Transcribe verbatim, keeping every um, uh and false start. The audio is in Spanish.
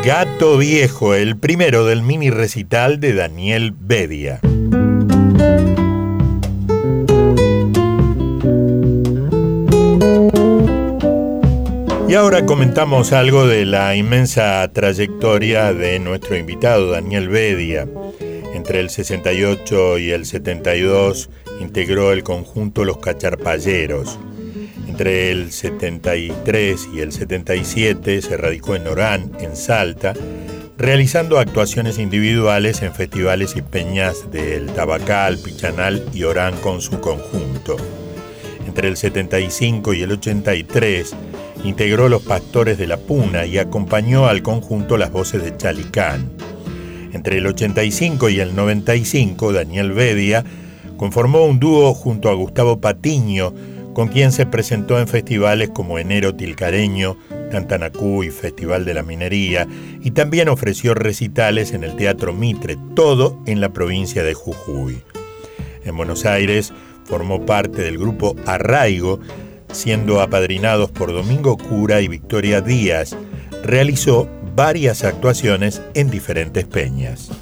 Gato Viejo, el primero del mini recital de Daniel Bedia. Y ahora comentamos algo de la inmensa trayectoria de nuestro invitado Daniel Bedia. Entre el sesenta y ocho y el setenta y dos integró el conjunto Los Cacharpayeros. Entre el setenta y tres y el setenta y siete se radicó en Orán, en Salta, realizando actuaciones individuales en festivales y peñas del Tabacal, Pichanal y Orán con su conjunto. Entre el setenta y cinco y el ochenta y tres integró Los Pastores de la Puna y acompañó al conjunto Las Voces de Chalicán. Entre el ochenta y cinco y el noventa y cinco, Daniel Bedia conformó un dúo junto a Gustavo Patiño, con quien se presentó en festivales como Enero Tilcareño, Tantanacuy, Festival de la Minería, y también ofreció recitales en el Teatro Mitre, todo en la provincia de Jujuy. En Buenos Aires formó parte del grupo Arraigo, siendo apadrinados por Domingo Cura y Victoria Díaz. Realizó varias actuaciones en diferentes peñas.